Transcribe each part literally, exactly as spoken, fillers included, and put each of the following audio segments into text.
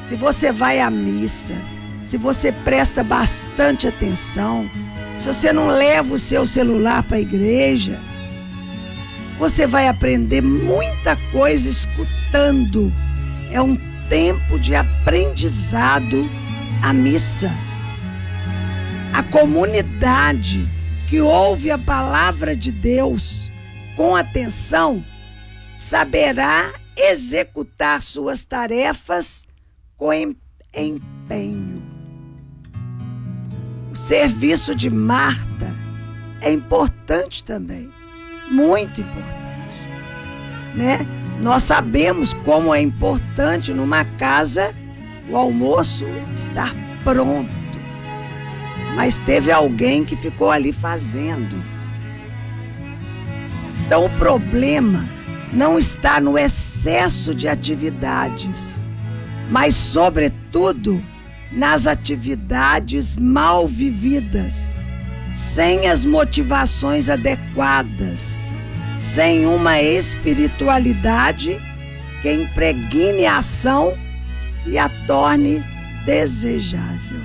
se você vai à missa, se você presta bastante atenção, se você não leva o seu celular para a igreja, você vai aprender muita coisa escutando. É um tempo de aprendizado a missa. A comunidade que ouve a palavra de Deus com atenção saberá executar suas tarefas com empenho. O serviço de Marta é importante também, muito importante, né? Nós sabemos como é importante numa casa o almoço estar pronto, mas teve alguém que ficou ali fazendo. Então o problema não está no excesso de atividades, mas sobretudo nas atividades mal vividas, sem as motivações adequadas, sem uma espiritualidade que impregne a ação e a torne desejável.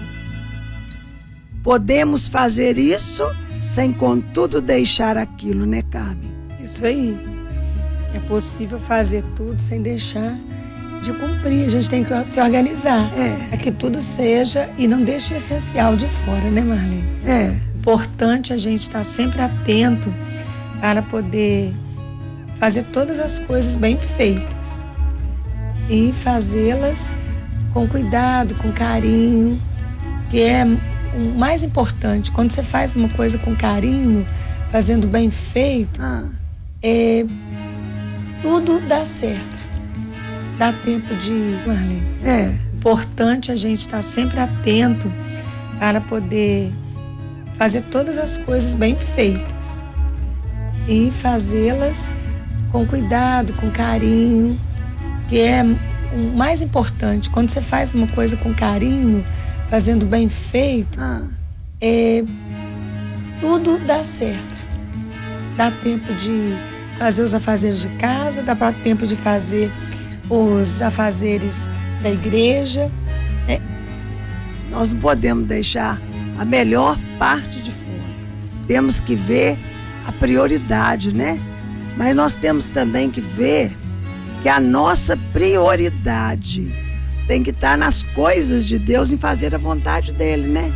Podemos fazer isso sem, contudo, deixar aquilo, né, Carmen? Isso aí. É possível fazer tudo sem deixar de cumprir. A gente tem que se organizar É. para que tudo seja e não deixe o essencial de fora, né, Marlene? É. Importante a gente estar sempre atento para poder fazer todas as coisas bem feitas e fazê-las com cuidado, com carinho, que é o mais importante. Quando você faz uma coisa com carinho, fazendo bem feito, Ah. é, tudo dá certo. Dá tempo de... Marlene, É. importante a gente estar sempre atento para poder fazer todas as coisas bem feitas e fazê-las com cuidado, com carinho, que é o mais importante. Quando você faz uma coisa com carinho, fazendo bem feito, Ah. é, tudo dá certo. Dá tempo de fazer os afazeres de casa, dá tempo de fazer os afazeres da igreja. Né? Nós não podemos deixar a melhor parte de fora. Temos que ver a prioridade, né? Mas nós temos também que ver que a nossa prioridade tem que estar nas coisas de Deus, em fazer a vontade dele, né?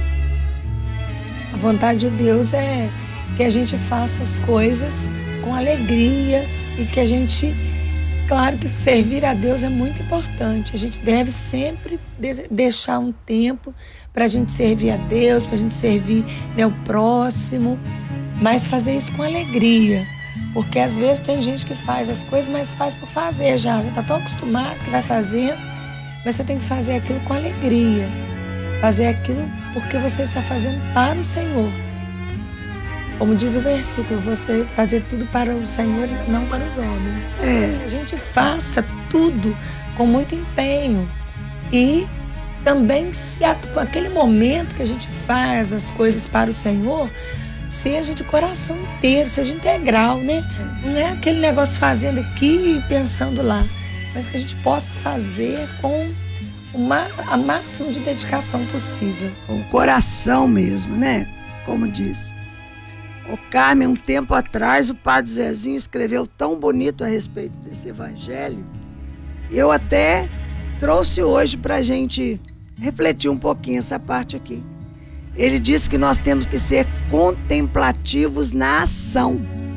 A vontade de Deus é que a gente faça as coisas com alegria e que a gente... Claro que servir a Deus é muito importante. A gente deve sempre de- deixar um tempo para a gente servir a Deus, para a gente servir, né, o próximo, mas fazer isso com alegria. Porque às vezes tem gente que faz as coisas, mas faz por fazer já. Já está tão acostumado que vai fazendo, mas você tem que fazer aquilo com alegria. Fazer aquilo porque você está fazendo para o Senhor. Como diz o versículo, você fazer tudo para o Senhor e não para os homens. É. A gente faça tudo com muito empenho e também se atu- com aquele momento que a gente faz as coisas para o Senhor, seja de coração inteiro, seja integral, né? Não é aquele negócio fazendo aqui e pensando lá, mas que a gente possa fazer com uma, a máximo de dedicação possível. Com o coração mesmo, né? Como diz. Ô Carmen, um tempo atrás o padre Zezinho escreveu tão bonito a respeito desse evangelho. Eu até trouxe hoje para a gente refletir um pouquinho essa parte aqui. Ele disse que nós temos que ser contemplativos na ação.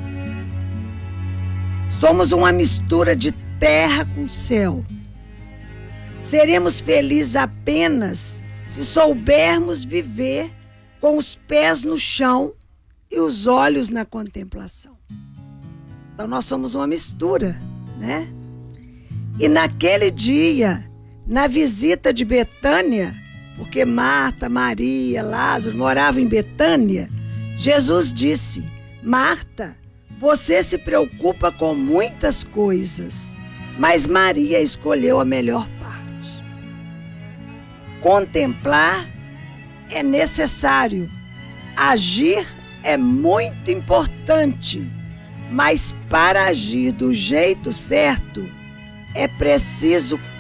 Somos uma mistura de terra com céu. Seremos felizes apenas se soubermos viver com os pés no chão e os olhos na contemplação. Então nós somos uma mistura, né? E naquele dia, na visita de Betânia, porque Marta, Maria, Lázaro moravam em Betânia, Jesus disse: Marta, você se preocupa com muitas coisas, mas Maria escolheu a melhor parte. Contemplar é necessário, agir é muito importante, mas para agir do jeito certo, é preciso